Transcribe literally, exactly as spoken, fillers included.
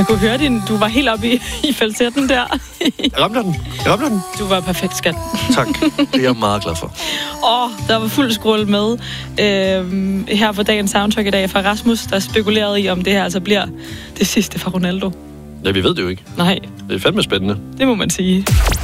Jeg kunne høre din, du var helt oppe i, i falsetten der. Jeg ramte den. Jeg ramte den. Du var perfekt, skat. Tak. Det er jeg meget glad for. Åh, oh, der var fuld skrål med øh, her for dagens soundtrack i dag fra Rasmus, der spekulerede i, om det her altså bliver det sidste fra Ronaldo. Ja, vi ved det jo ikke. Nej. Det er fandme spændende. Det må man sige.